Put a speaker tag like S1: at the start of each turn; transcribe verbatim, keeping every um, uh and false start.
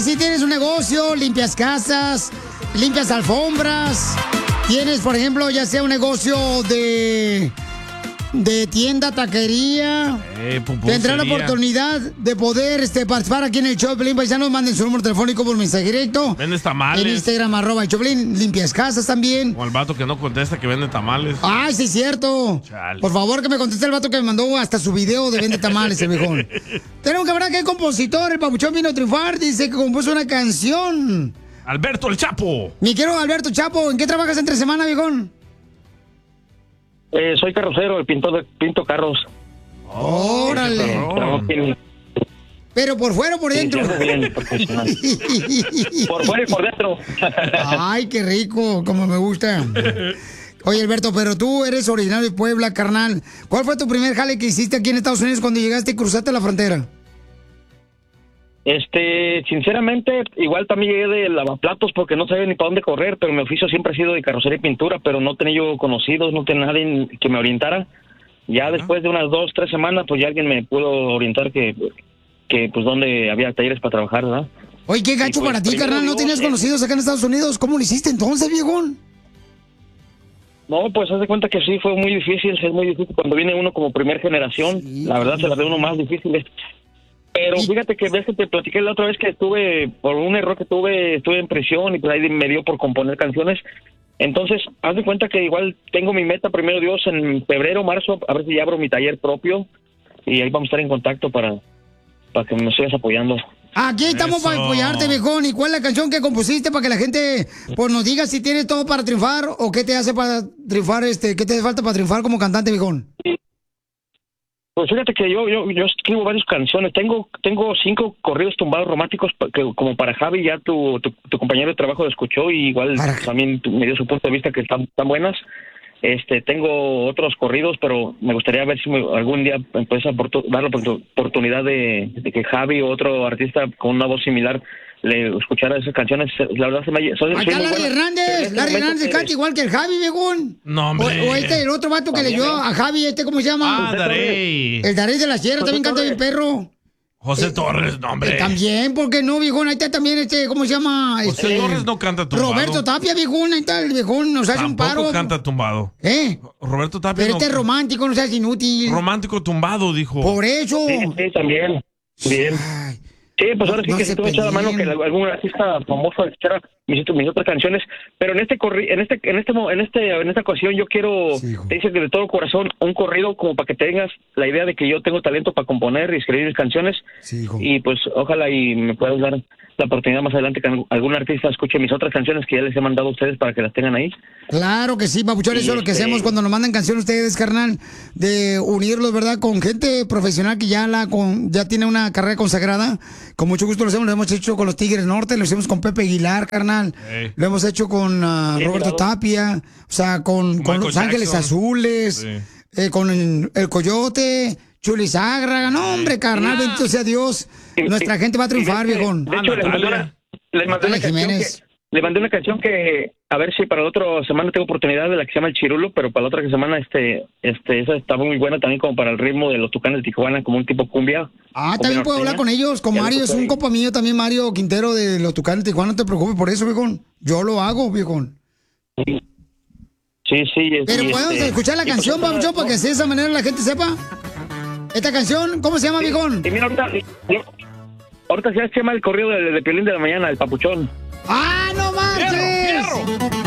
S1: si tienes un negocio, limpias casas, limpias alfombras, tienes, por ejemplo, ya sea un negocio de, de tienda, taquería,
S2: Eh,
S1: tendrán la oportunidad de poder este, participar aquí en el show de Pelín. Paisanos, manden su número telefónico por mensaje directo.
S2: Vendes tamales.
S1: En Instagram, arroba el Choplin, limpias casas también.
S2: O el vato que no contesta que vende tamales.
S1: Ay, sí, es cierto.
S2: Chale.
S1: Por favor, que me conteste el vato que me mandó hasta su video de vende tamales, el viejón. Tenemos un camarada que es compositor, el Papuchón vino a triunfar, dice que compuso una canción.
S2: Alberto el Chapo.
S1: Mi quiero Alberto Chapo, ¿en qué trabajas entre semana, viejón?
S3: Eh, soy carrocero, el pintor de, pinto carros.
S1: Órale.
S3: En-
S1: Pero por fuera o por
S3: Sí,
S1: dentro.
S3: sí, ando bien, profesional. Por fuera y por dentro.
S1: Ay, qué rico, como me gusta. Oye, Alberto, pero tú eres originario de Puebla, carnal. ¿Cuál fue tu primer jale que hiciste aquí en Estados Unidos cuando llegaste y cruzaste la frontera?
S3: Este, sinceramente, igual también llegué de lavaplatos porque no sabía ni para dónde correr, pero mi oficio siempre ha sido de carrocería y pintura, pero no tenía yo conocidos, no tenía nadie que me orientara. Ya después de unas dos, tres semanas, pues ya alguien me pudo orientar que, que pues dónde había talleres para trabajar, ¿verdad?
S1: Oye, qué gacho
S3: pues,
S1: para ti,
S3: primero
S1: carnal. ¿No
S3: Dios,
S1: tenías
S3: eh.
S1: conocidos acá en Estados Unidos? ¿Cómo lo hiciste entonces, viejón?
S3: No, pues haz de cuenta que sí, fue muy difícil, es muy difícil cuando viene uno como primer generación,
S1: Sí,
S3: la verdad
S1: sí.
S3: se la ve uno más difíciles. Pero
S1: Y-
S3: fíjate que ves que te platiqué la otra vez que estuve, por un error que tuve, estuve en prisión y pues ahí me dio por componer canciones. Entonces, haz de cuenta que igual tengo mi meta, primero Dios, en febrero, marzo, a ver si ya abro mi taller propio y ahí vamos a estar en contacto para, para que me sigas apoyando.
S1: Aquí estamos
S2: Eso.
S1: para apoyarte, viejón. ¿Y cuál es la canción que compusiste para que la gente pues, nos diga si tienes todo para triunfar o qué te hace para triunfar, este, qué te hace falta para triunfar como cantante, viejón?
S3: Pues fíjate que yo yo yo escribo varias canciones. Tengo tengo cinco corridos tumbados románticos pa- que, como para Javi, ya tu, tu, tu compañero de trabajo lo escuchó y igual
S1: Para-
S3: también tu- me dio su punto de vista que están, están buenas. Este, tengo otros corridos, pero me gustaría ver si me- algún día empieza a oportu- dar la oportu- oportunidad de, de que Javi o otro artista con una voz similar le escuchara esas canciones. La verdad se me son,
S1: Ahí
S3: son
S1: está
S3: muy
S1: Larry
S3: buenas. Pero en
S1: Hernández.
S3: este
S1: Larry
S3: momento,
S1: Hernández
S3: eh,
S1: canta igual que el Javi, viejón.
S2: No, hombre.
S1: O, o este, el otro vato que le dio a Javi, este, ¿cómo se llama?
S2: Ah, Darey.
S1: El Darey de la Sierra
S3: José
S1: también canta bien
S3: Torres.
S1: perro.
S2: José Torres, no,
S1: Eh,
S2: hombre.
S1: también, ¿por qué no, viejón? Ahí está también este, ¿cómo se llama?
S2: José
S1: Este,
S2: Torres no canta tumbado.
S1: Roberto Tapia, viejón, ahí está el viejón, nos hace un
S2: Tampoco
S1: paro.
S2: canta tumbado.
S1: ¿Eh?
S2: Roberto Tapia
S1: Pero
S2: no-
S1: este es romántico, no seas inútil.
S2: romántico tumbado, dijo.
S1: Por eso.
S3: Sí, sí, también. Bien.
S1: Ay,
S3: Sí, pues ahora sí
S1: No
S3: que
S1: se
S3: se tuvo echar la mano que
S1: peleen.
S3: la- algún artista famoso echara mis, mis otras canciones, pero en este corri en este en este mo- en este en esta ocasión yo quiero
S1: Sí, hijo.
S3: te dice que de todo corazón un corrido como para que tengas la idea de que yo tengo talento para componer y escribir mis canciones
S1: sí, hijo.
S3: y pues ojalá y me puedas dar la oportunidad más adelante que algún artista escuche mis otras canciones que ya les he mandado a ustedes para que las tengan ahí.
S1: Claro que sí, papuchón, eso es lo que
S3: este-
S1: hacemos cuando nos mandan canciones ustedes, carnal, de unirlos, ¿verdad? Con gente profesional que ya la con, ya tiene una carrera consagrada. Con mucho gusto lo hacemos, lo hemos hecho con los Tigres Norte, lo hicimos con Pepe Aguilar, carnal.
S2: Ey.
S1: Lo hemos hecho con ah,
S3: Sí,
S1: Roberto
S3: claro.
S1: Tapia, o sea, con, con
S2: Michael
S1: Los Ángeles
S2: Jackson.
S1: Azules,
S2: Sí.
S1: eh, con el, el Coyote, Chuli Zárraga. No, hombre, carnal, bendito sea Dios. Nuestra gente va a triunfar,
S3: Y de-
S1: viejón.
S3: De hecho,
S2: Ah,
S3: les mandé
S2: Natalia.
S3: una, les mandé una
S1: Natalia
S3: canción
S1: Jiménez.
S3: que, le mandé una canción que a ver si para la otra semana tengo oportunidad de la que se llama El Chirulo, pero para la otra semana este este esa está muy buena también como para el ritmo de los Tucanes de Tijuana, como un tipo cumbia.
S1: Ah,
S3: cumbia
S1: también puedo hablar
S3: norteña.
S1: con ellos, con
S3: Ya lo
S1: Mario, es un
S3: escuché.
S1: copa mío también, Mario Quintero de los Tucanes de Tijuana, no te preocupes por eso, viejón. Yo lo hago, viejón.
S3: Sí, sí. y-
S1: Pero
S3: y,
S1: podemos
S3: este,
S1: escuchar la
S3: y pues,
S1: canción,
S3: esta-
S1: papuchón, para que de esa manera la gente sepa. Esta canción, ¿cómo se llama, viejón?
S3: Y mira, ahorita, yo- ahorita ya se llama el corrido de, de Piolín de la mañana, el papuchón.
S1: ¡Ah, no marches!
S2: ¡Fierro, fierro!